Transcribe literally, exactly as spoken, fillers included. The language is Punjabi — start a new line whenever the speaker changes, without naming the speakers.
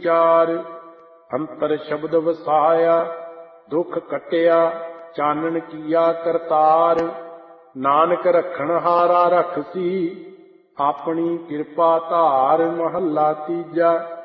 ਵਿਚਾਰ। ਅੰਤਰ ਸ਼ਬਦ ਵਸਾਇਆ ਦੁਖ ਕੱਟਿਆ ਚਾਨਣ ਕੀਆ ਕਰਤਾਰ। ਨਾਨਕ ਰੱਖਣ ਹਾਰਾ ਰਖਸੀ ਆਪਣੀ ਕਿਰਪਾ ਧਾਰ। ਮਹੱਲਾ ਤੀਜਾ।